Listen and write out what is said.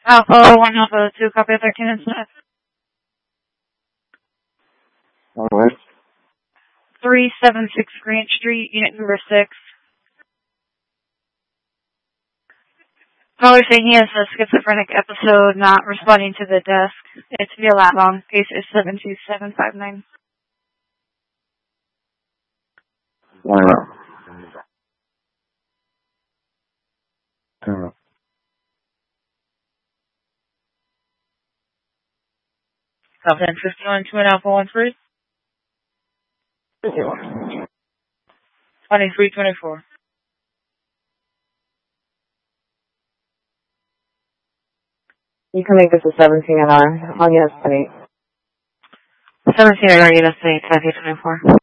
Alpha 1 Alpha 2, copy 13 and Smith. Alright. 376 Grant Street, unit number 6. Caller saying he has a schizophrenic episode, not responding to the desk. It's via lab on. Case is 72759. Alright. Alpha 51 2 and Alpha 1 3. 2324. You can make this a 17 an hour on your estimate. 17 or unit estimate 2324.